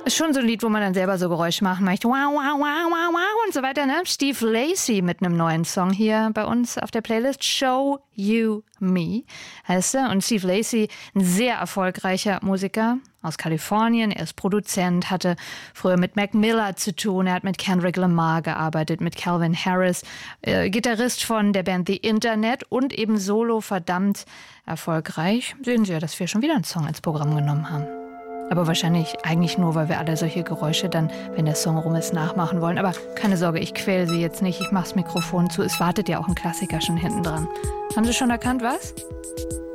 Ist schon so ein Lied, wo man dann selber so Geräusche machen möchte. Wow, wow, wow, wow, wow und so weiter, ne? Steve Lacy mit einem neuen Song hier bei uns auf der Playlist. Show You Me heißt er. Und Steve Lacy, ein sehr erfolgreicher Musiker aus Kalifornien. Er ist Produzent, hatte früher mit Mac Miller zu tun. Er hat mit Kendrick Lamar gearbeitet, mit Calvin Harris. Gitarrist von der Band The Internet und eben solo verdammt erfolgreich. Sehen Sie ja, dass wir schon wieder einen Song ins Programm genommen haben. Aber wahrscheinlich eigentlich nur, weil wir alle solche Geräusche dann, wenn der Song rum ist, nachmachen wollen. Aber keine Sorge, ich quäle Sie jetzt nicht. Ich mach's Mikrofon zu. Es wartet ja auch ein Klassiker schon hinten dran. Haben Sie schon erkannt, was?